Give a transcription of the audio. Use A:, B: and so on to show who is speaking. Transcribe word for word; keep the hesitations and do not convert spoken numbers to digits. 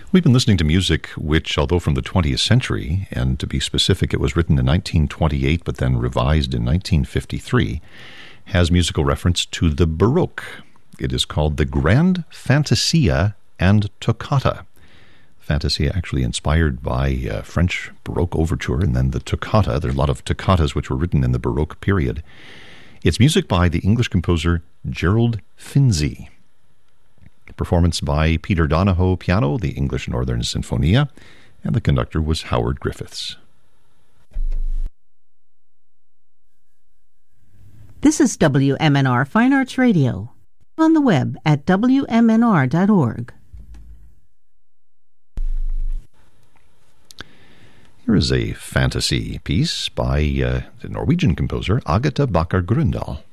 A: We've been listening to music which, although from the twentieth century, and to be specific, it was written in nineteen twenty-eight but then revised in nineteen fifty-three, has musical reference to the Baroque. It is called the Grand Fantasia and Toccata. Fantasia actually inspired by uh, French Baroque overture, and then the toccata. There are a lot of toccatas which were written in the Baroque period. It's music by the English composer Gerald Finzi. Performance by Peter Donahoe, piano, the English Northern Sinfonia, and the conductor was Howard Griffiths.
B: This is W M N R Fine Arts Radio, on the web at W M N R dot org.
A: Here is a fantasy piece by uh, the Norwegian composer Agatha Bakker Grøndal.